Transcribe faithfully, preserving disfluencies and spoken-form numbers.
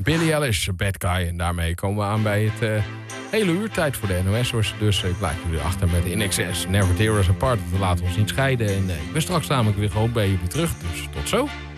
Billie Eilish, Bad Guy. En daarmee komen we aan bij het uh, hele uur. Tijd voor de N O S. Dus ik laat jullie achter met In Excess. Never Tear Us Apart. We laten ons niet scheiden. En uh, ik ben straks namelijk weer gewoon bij jullie terug. Dus tot zo.